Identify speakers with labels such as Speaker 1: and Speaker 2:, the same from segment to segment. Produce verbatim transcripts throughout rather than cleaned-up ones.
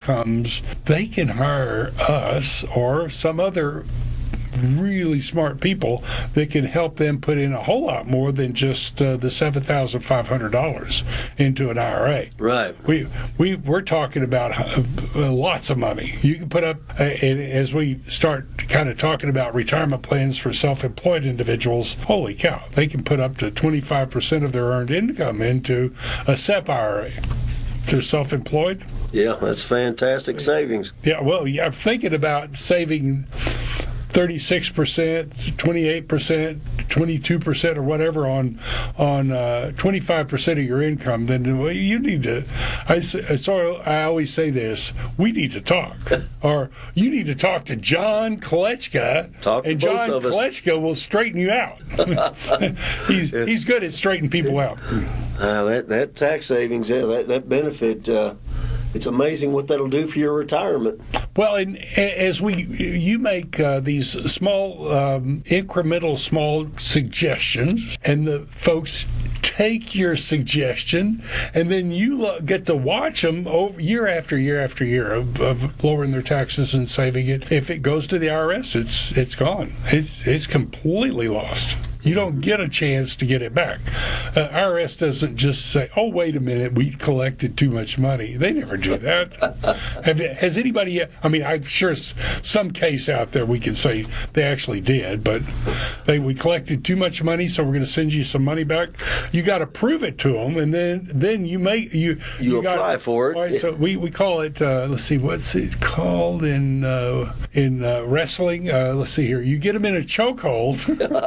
Speaker 1: incomes, they can hire us or some other really smart people that can help them put in a whole lot more than just uh, the seven thousand five hundred dollars into an I R A.
Speaker 2: Right.
Speaker 1: We we we're talking about uh, lots of money. You can put up, uh, and as we start kind of talking about retirement plans for self-employed individuals, holy cow, they can put up to twenty-five percent of their earned income into a S E P I R A. If they're self-employed.
Speaker 2: Yeah, that's fantastic savings.
Speaker 1: Yeah, well, yeah, I'm thinking about saving thirty-six percent, twenty-eight percent, twenty-two percent, or whatever on on uh, twenty-five percent of your income. Then well, you need to. I so I always say this: we need to talk, or you need to talk to John Kolechka,
Speaker 2: talk to
Speaker 1: and
Speaker 2: both
Speaker 1: John
Speaker 2: of us.
Speaker 1: Kolechka will straighten you out. he's he's good at straightening people out.
Speaker 2: Uh, that that tax savings, yeah, that that benefit. Uh, It's amazing what that'll do for your retirement.
Speaker 1: Well, and as we, you make uh, these small, um, incremental, small suggestions, and the folks take your suggestion, and then you lo- get to watch them over year after year after year of, of lowering their taxes and saving it. If it goes to the I R S, it's it's gone. It's it's completely lost. You don't get a chance to get it back. Uh, I R S doesn't just say, oh, wait a minute, we collected too much money. They never do that. Have, has anybody, I mean, I'm sure some case out there we can say they actually did, but they we collected too much money, so we're going to send you some money back. You got to prove it to them, and then then you make, you,
Speaker 2: you, you apply
Speaker 1: got,
Speaker 2: for it.
Speaker 1: Right, so we, we call it, uh, let's see, what's it called in, uh, in uh, wrestling? Uh, let's see here. You get them in a chokehold.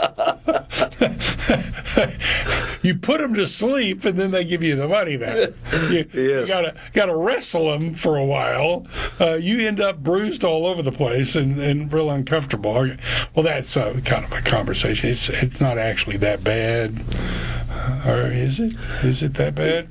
Speaker 1: You put them to sleep, and then they give you the money back. You,
Speaker 2: yes.
Speaker 1: you gotta gotta wrestle them for a while. Uh, you end up bruised all over the place and, and real uncomfortable. Well, that's uh, kind of a conversation. It's it's not actually that bad, or is it? Is it that bad?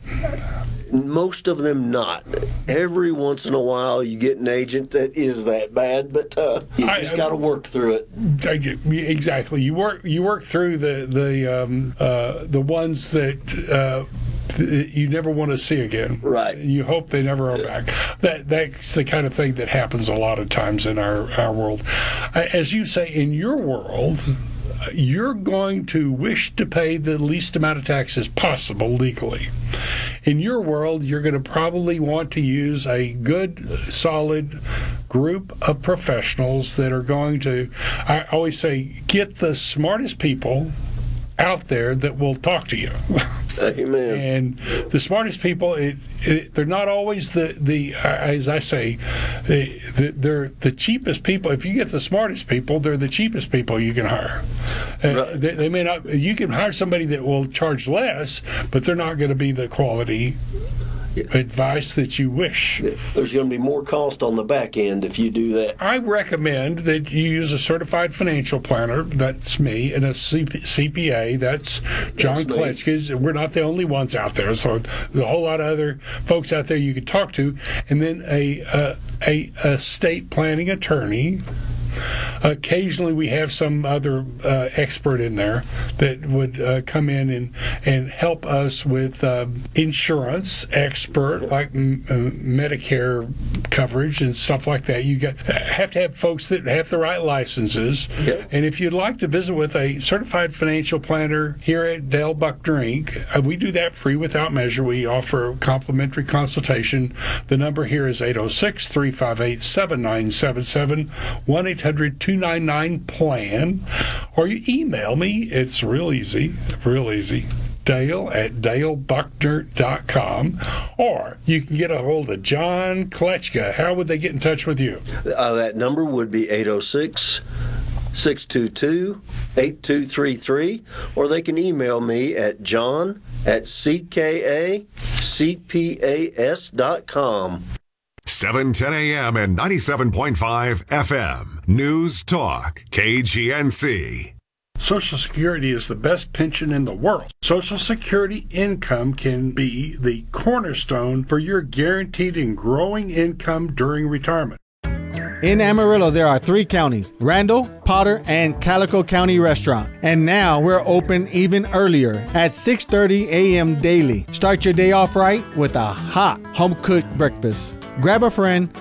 Speaker 2: Most of them not. Every once in a while you get an agent that is that bad, but uh, you just got to work through it.
Speaker 1: Exactly. You work you work through the the um, uh, the ones that uh, you never want to see again.
Speaker 2: Right.
Speaker 1: You hope they never are back. That that's the kind of thing that happens a lot of times in our, our world. As you say, in your world, you're going to wish to pay the least amount of taxes possible legally. In your world, you're going to probably want to use a good, solid group of professionals that are going to, I always say, get the smartest people out there that will talk to you.
Speaker 2: Amen.
Speaker 1: And the smartest people, it, it, they're not always the, the uh, as I say, they, they're the cheapest people. If you get the smartest people, they're the cheapest people you can hire. Uh,
Speaker 2: Right.
Speaker 1: they, they may not. You can hire somebody that will charge less, but they're not going to be the quality advice that you wish.
Speaker 2: There's going to be more cost on the back end if you do that.
Speaker 1: I recommend that you use a certified financial planner. That's me, and a C P A. That's John Kolechka. We're not the only ones out there, so there's a whole lot of other folks out there you could talk to. And then a a, a estate planning attorney. Occasionally we have some other uh, expert in there that would uh, come in and, and help us with uh, insurance expert, like m- uh, Medicare coverage and stuff like that. You got, have to have folks that have the right licenses.
Speaker 2: Yep.
Speaker 1: And if you'd like to visit with a certified financial planner here at Dale Buckner Incorporated, uh, we do that free without measure. We offer complimentary consultation. The number here is eight oh six, three five eight, seven nine seven seven, one eight hundred, two nine nine, plan, or you email me. It's real easy, real easy. Dale at dale buckner dot com, or you can get a hold of John Kolechka. How would they get in touch with you?
Speaker 2: Uh, that number would be eight oh six, six two two, eight two three three, or they can email me at john at c k a c p a s dot com.
Speaker 3: seven ten a.m. and ninety-seven point five F M. News Talk, K G N C.
Speaker 1: Social Security is the best pension in the world. Social Security income can be the cornerstone for your guaranteed and growing income during retirement.
Speaker 4: In Amarillo, there are three counties, Randall, Potter, and Calico County Restaurant. And now we're open even earlier at six thirty a.m. daily. Start your day off right with a hot home-cooked breakfast. Grab a friend,